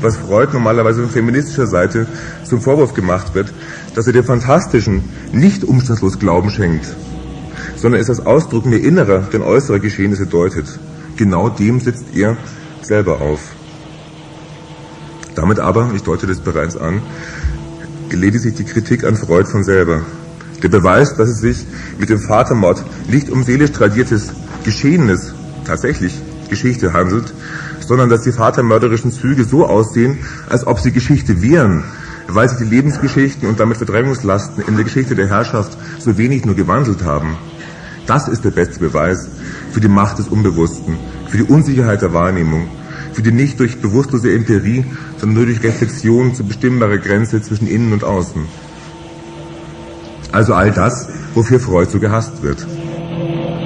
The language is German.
was Freud normalerweise von feministischer Seite zum Vorwurf gemacht wird, dass er dem Fantastischen nicht umstandslos Glauben schenkt, sondern es als Ausdruck mehr innerer denn äußerer Geschehnisse deutet. Genau dem sitzt er selber auf. Damit aber, ich deute das bereits an, lediglich die Kritik an Freud von selber. Der Beweis, dass es sich mit dem Vatermord nicht um seelisch tradiertes Geschehenes, tatsächlich Geschichte handelt, sondern dass die vatermörderischen Züge so aussehen, als ob sie Geschichte wären, weil sich die Lebensgeschichten und damit Verdrängungslasten in der Geschichte der Herrschaft so wenig nur gewandelt haben. Das ist der beste Beweis für die Macht des Unbewussten, für die Unsicherheit der Wahrnehmung, für die nicht durch bewusstlose Empirie, sondern nur durch Reflexion zu bestimmbare Grenze zwischen Innen und Außen. Also all das, wofür Freud so gehasst wird.